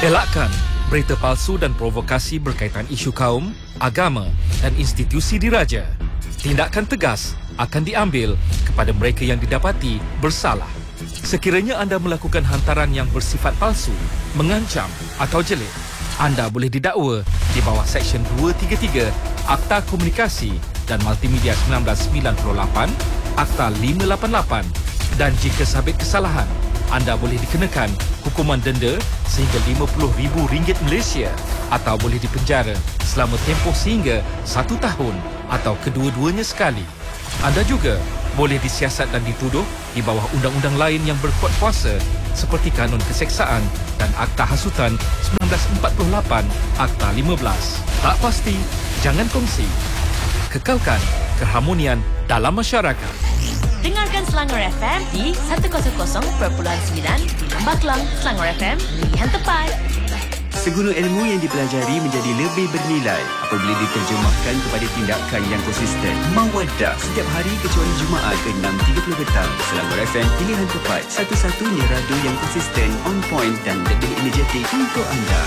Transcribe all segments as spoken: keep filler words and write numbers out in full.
Elakkan berita palsu dan provokasi berkaitan isu kaum, agama dan institusi diraja. Tindakan tegas akan diambil kepada mereka yang didapati bersalah. Sekiranya anda melakukan hantaran yang bersifat palsu, mengancam atau jelik, anda boleh didakwa di bawah Seksyen dua tiga tiga Akta Komunikasi dan Multimedia seribu sembilan ratus sembilan puluh lapan, Akta lima lapan lapan, dan jika sabit kesalahan, anda boleh dikenakan hukuman denda sehingga lima puluh ribu ringgit Malaysia atau boleh dipenjara selama tempoh sehingga satu tahun atau kedua-duanya sekali. Anda juga boleh disiasat dan dituduh di bawah undang-undang lain yang berkuat kuasa seperti Kanun Keseksaan dan Akta Hasutan seribu sembilan ratus empat puluh lapan, Akta lima belas. Tak pasti, jangan kongsi. Kekalkan keharmonian dalam masyarakat. Dengarkan Selangor F M di seratus perpuluhan sembilan di Lembah Kelang. Selangor F M, pilihan tepat. Segunu ilmu yang dipelajari menjadi lebih bernilai apabila diterjemahkan kepada tindakan yang konsisten. Mawaddah setiap hari kecuali Jumaat ke enam tiga puluh petang. Selangor F M, pilihan tepat. Satu-satunya radio yang konsisten, on point dan lebih energetik untuk anda.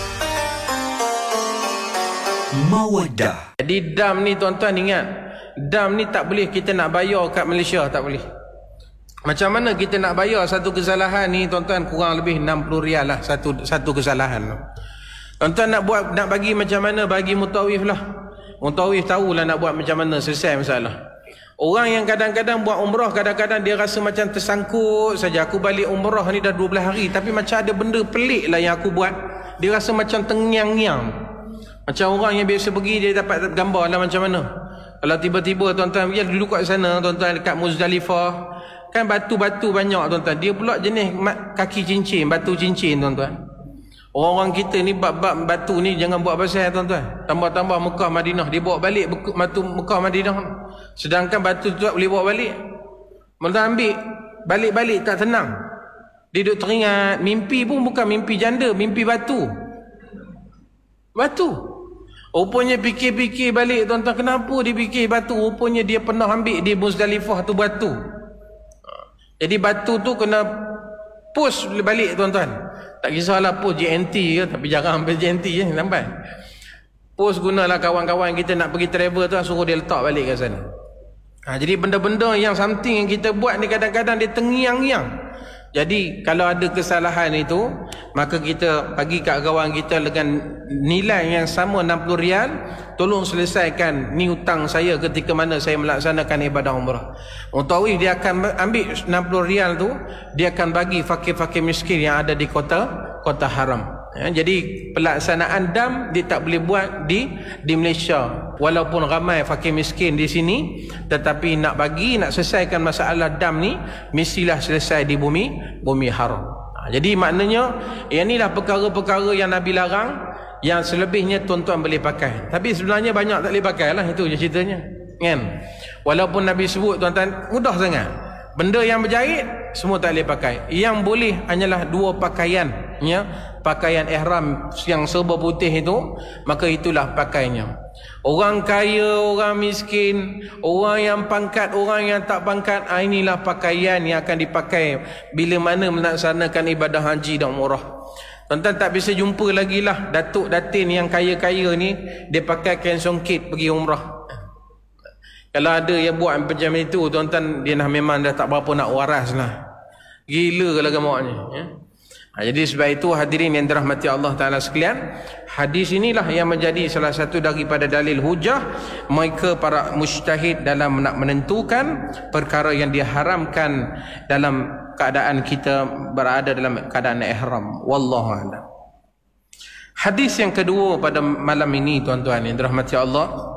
Mawaddah. Jadi dam ni tuan-tuan ingat, dam ni tak boleh kita nak bayar kat Malaysia, tak boleh. Macam mana kita nak bayar satu kesalahan ni tuan-tuan, kurang lebih enam puluh rial lah satu satu kesalahan. Tuan-tuan nak buat, nak bagi macam mana, bagi mutawif lah. Mutawif tahulah nak buat macam mana selesai masalah. Orang yang kadang-kadang buat umrah, kadang-kadang dia rasa macam tersangkut saja. Aku balik umrah ni dah dua belas hari tapi macam ada benda pelik lah yang aku buat. Dia rasa macam tengyang-nyang. Macam orang yang biasa pergi, dia dapat gambar lah macam mana. Kalau tiba-tiba tuan-tuan dia duduk kat sana, tuan-tuan dekat Muzdalifah, kan batu-batu banyak tuan-tuan. Dia pula jenis kaki cincin, batu cincin tuan-tuan. Orang-orang kita ni bab-bab batu ni jangan buat pasal tuan-tuan. Tambah-tambah Mekah Madinah, dia bawa balik batu Mekah Madinah. Sedangkan batu tu tak boleh bawa balik. Mereka ambil balik-balik tak tenang. Dia duduk teringat, mimpi pun bukan mimpi janda, mimpi batu. Batu. Rupanya fikir-fikir balik tuan-tuan, kenapa dia fikir batu? Rupanya dia pernah ambil di Muzdalifah tu batu. Jadi batu tu kena push balik tuan-tuan. Tak kisahlah push J N T ke, tapi jarang ambil J N T je, nampak. Push gunalah kawan-kawan kita nak pergi travel tu, suruh dia letak balik kat sana. Ha, jadi benda-benda yang something yang kita buat ni kadang-kadang dia tengyang-nyang. Jadi kalau ada kesalahan itu, maka kita bagi kat kawan kita dengan nilai yang sama enam puluh rial, tolong selesaikan ni hutang saya ketika mana saya melaksanakan ibadah umrah. Mutawif dia akan ambil enam puluh rial tu, dia akan bagi fakir-fakir miskin yang ada di kota kota haram. Ya, jadi pelaksanaan dam dia tak boleh buat di di Malaysia. Walaupun ramai fakir miskin di sini, tetapi nak bagi, nak selesaikan masalah dam ni mestilah selesai di bumi bumi haram. Ha, jadi maknanya yang inilah perkara-perkara yang Nabi larang, yang selebihnya tuan-tuan boleh pakai. Tapi sebenarnya banyak tak boleh pakai lah, itu je ceritanya. Kan? Walaupun Nabi sebut tuan-tuan mudah sangat. Benda yang berjahit semua tak boleh pakai. Yang boleh hanyalah dua pakaian, ya, pakaian ihram yang serba putih itu, maka itulah pakainya. Orang kaya, orang miskin, orang yang pangkat, orang yang tak pangkat, inilah pakaian yang akan dipakai bila mana melaksanakan ibadah haji dan umrah. Tuan-tuan tak bisa jumpa lagi lah datuk datin yang kaya-kaya ni dia pakai kain songkit pergi umrah. Kalau ada yang buat macam itu, tuan-tuan, dia dah memang dah tak berapa nak waras lah. Gila kalau gamaknya. Ya? Ha, jadi sebab itu hadirin yang dirahmati Allah Ta'ala sekalian, hadis inilah yang menjadi salah satu daripada dalil hujah mereka para mujtahid dalam nak menentukan perkara yang diharamkan dalam keadaan kita berada dalam keadaan ihram. Wallahu a'lam. Hadis yang kedua pada malam ini tuan-tuan yang dirahmati Allah,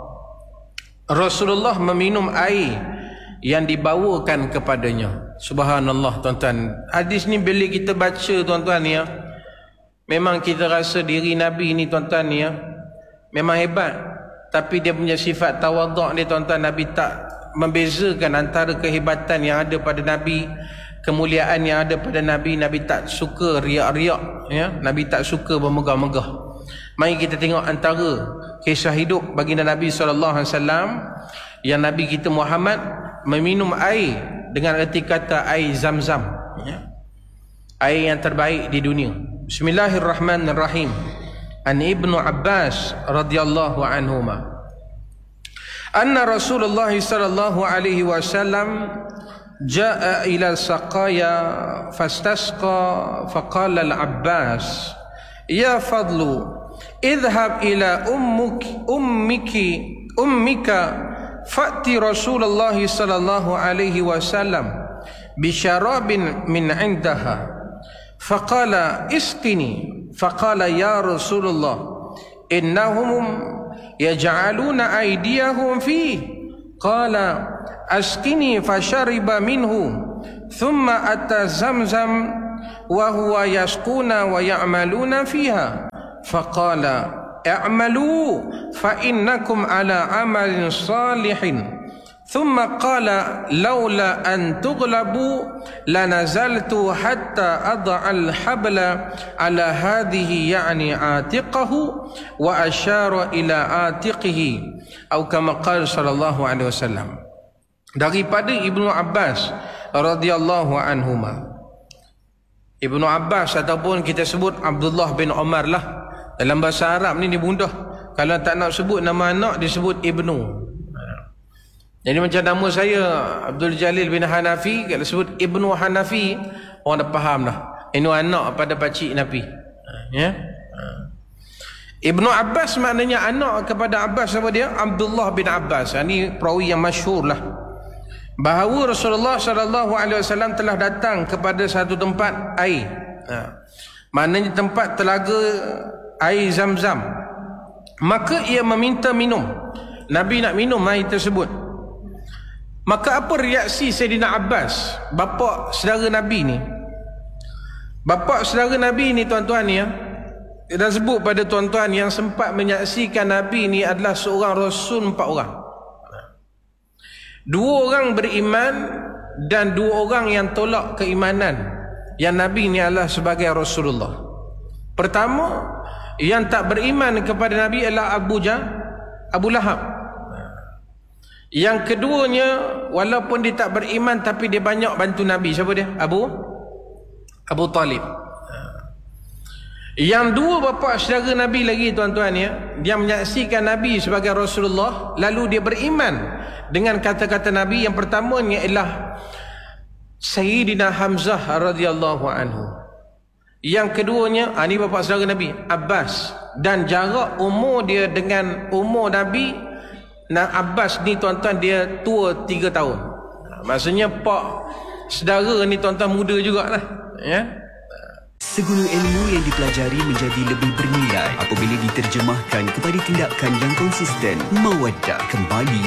Rasulullah meminum air yang dibawakan kepadanya. Subhanallah tuan-tuan. Hadis ni bila kita baca tuan-tuan ya, memang kita rasa diri Nabi ni tuan-tuan ya, memang hebat. Tapi dia punya sifat tawaduk dia tuan-tuan, Nabi tak membezakan antara kehebatan yang ada pada Nabi, kemuliaan yang ada pada Nabi. Nabi tak suka riak-riak ya, Nabi tak suka bermegah-megah. Mari kita tengok antara kisah hidup baginda Nabi sallallahu alaihi wasallam yang Nabi kita Muhammad meminum air dengan erti kata air Zam-Zam, ya. Air yang terbaik di dunia. Bismillahirrahmanirrahim. An Ibnu Abbas radhiyallahu anhuma anna Rasulullah sallallahu alaihi wasallam jaa ila saqaya fastasqa faqala al-Abbas ya fadlu idhhab ila ummiki ummiki ummika fa'ti Rasulullah sallallahu alaihi wasallam bi syarabin min 'indaha faqala isqini faqala ya Rasulullah innahum yaj'aluna aydiyahum fi qala asqini fashariba minhu thumma ata zamzam wa huwa yasquna wa ya'maluna fiha faqala i'malu fa innakum ala amalin salihin thumma qala laula an tughlabu lanazaltu hatta ad'a al-habla ala hadhihi ya'ni atiqahu wa asyara ila atiqihi atau kama qala sallallahu alaihi wasallam. Daripada Ibnu Abbas radhiyallahu anhuma. Ibnu Abbas ataupun kita sebut Abdullah bin Umar lah. Dalam bahasa Arab ni dia mudah. Kalau tak nak sebut nama anak disebut Ibnu. Jadi macam nama saya Abdul Jalil bin Hanafi, kalau sebut Ibnu Hanafi orang dah faham dah. Ini anak pada pakcik Nabi. Ya. Ibnu Abbas maknanya anak kepada Abbas apa dia? Abdullah bin Abbas. Ini perawi yang masyhur lah. Bahawa Rasulullah sallallahu alaihi wasallam telah datang kepada satu tempat air. Ha. Maknanya tempat telaga air Zam-Zam. Maka ia meminta minum. Nabi nak minum air tersebut. Maka apa reaksi Sayyidina Abbas, bapa saudara Nabi ni? Bapa saudara Nabi ni tuan-tuan ya, kita sebut pada tuan-tuan yang sempat menyaksikan Nabi ni adalah seorang Rasul empat orang. Dua orang beriman dan dua orang yang tolak keimanan yang Nabi ni adalah sebagai Rasulullah. Pertama, yang tak beriman kepada Nabi adalah Abu Jah, Abu Lahab. Yang keduanya, walaupun dia tak beriman tapi dia banyak bantu Nabi. Siapa dia? Abu Abu Talib. Yang dua bapa saudara Nabi lagi tuan-tuan ya, dia menyaksikan Nabi sebagai Rasulullah, lalu dia beriman dengan kata-kata Nabi. Yang pertamanya ialah Sayyidina Hamzah radhiyallahu anhu. Yang keduanya, ah, ini bapa saudara Nabi, Abbas. Dan jarak umur dia dengan umur Nabi, Nah, Abbas ni tuan-tuan dia tua tiga tahun. Maksudnya pak saudara ni tuan-tuan muda jugalah, ya. Segala ilmu yang dipelajari menjadi lebih bernilai apabila diterjemahkan kepada tindakan yang konsisten. Mawaddah kembali